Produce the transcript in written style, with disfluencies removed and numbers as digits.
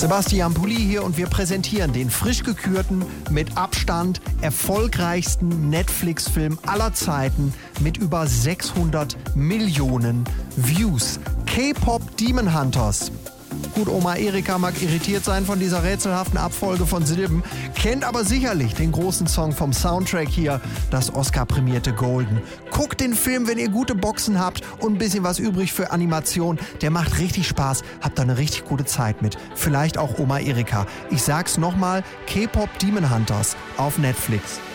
Sebastian Pulli hier und wir präsentieren den frisch gekürten, mit Abstand erfolgreichsten Netflix-Film aller Zeiten mit über 600 Millionen Views. K-Pop Demon Hunters. Gut, Oma Erika mag irritiert sein von dieser rätselhaften Abfolge von Silben, kennt aber sicherlich den großen Song vom Soundtrack hier, das Oscar-prämierte Golden. Guckt den Film, wenn ihr gute Boxen habt und ein bisschen was übrig für Animation. Der macht richtig Spaß, habt da eine richtig gute Zeit mit. Vielleicht auch Oma Erika. Ich sag's nochmal, K-Pop Demon Hunters auf Netflix.